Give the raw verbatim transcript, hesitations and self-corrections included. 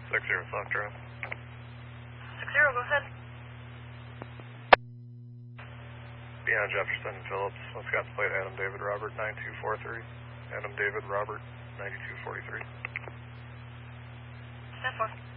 six zero, Soft Drive. six zero, go ahead. Beyond Jefferson and Phillips, Wisconsin plate Adam David Robert nine two four three. Adam David Robert ninety-two forty-three. ten four.